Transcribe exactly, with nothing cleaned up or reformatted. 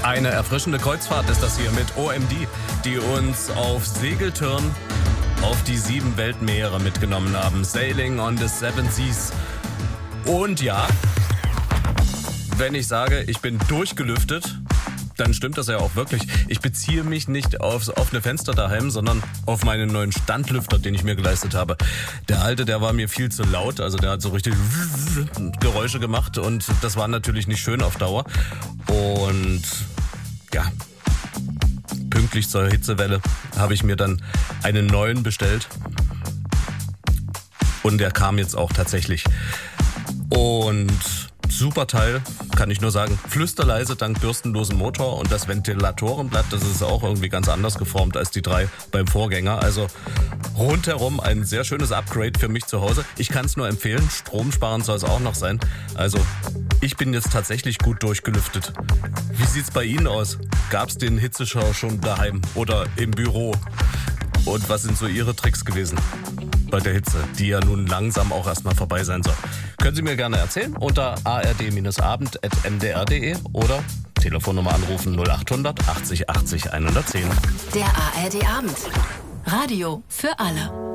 Eine erfrischende Kreuzfahrt ist das hier mit O M D, die uns auf Segeltouren auf die sieben Weltmeere mitgenommen haben. Sailing on the Seven Seas. Und ja, wenn ich sage, ich bin durchgelüftet, dann stimmt das ja auch wirklich. Ich beziehe mich nicht aufs offene Fenster daheim, sondern auf meinen neuen Standlüfter, den ich mir geleistet habe. Der alte, der war mir viel zu laut, also der hat so richtig Geräusche gemacht und das war natürlich nicht schön auf Dauer. Und ja, pünktlich zur Hitzewelle habe ich mir dann einen neuen bestellt und der kam jetzt auch tatsächlich. Und super Teil, kann ich nur sagen. Flüsterleise dank bürstenlosem Motor und das Ventilatorenblatt, das ist auch irgendwie ganz anders geformt als die drei beim Vorgänger. Also rundherum ein sehr schönes Upgrade für mich zu Hause. Ich kann es nur empfehlen, stromsparend soll es auch noch sein. Also ich bin jetzt tatsächlich gut durchgelüftet. Wie sieht's bei Ihnen aus? Gab's den Hitzeschauer schon daheim oder im Büro? Und was sind so Ihre Tricks gewesen bei der Hitze, die ja nun langsam auch erstmal vorbei sein soll? Können Sie mir gerne erzählen unter a r d abend at m d r punkt d e oder Telefonnummer anrufen null acht hundert achtzig achtzig hundertzehn. Der A R D Abend. Radio für alle.